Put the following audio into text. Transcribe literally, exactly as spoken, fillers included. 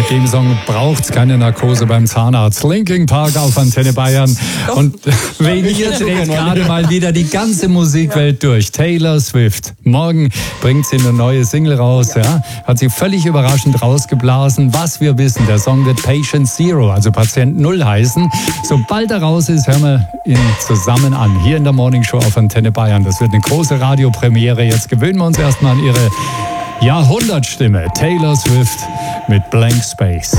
Nach dem Song braucht's keine Narkose beim Zahnarzt. Linkin Park auf Antenne Bayern. Und wegen ihr dreht gerade mal wieder die ganze Musikwelt durch. Taylor Swift. Morgen bringt sie eine neue Single raus. Ja? Hat sie völlig überraschend rausgeblasen. Was wir wissen, der Song wird Patient Zero, also Patient Null heißen. Sobald er raus ist, hören wir ihn zusammen an. Hier in der Morning Show auf Antenne Bayern. Das wird eine große Radiopremiere. Jetzt gewöhnen wir uns erstmal an ihre Jahrhundertstimme. Taylor Swift mit Blank Space.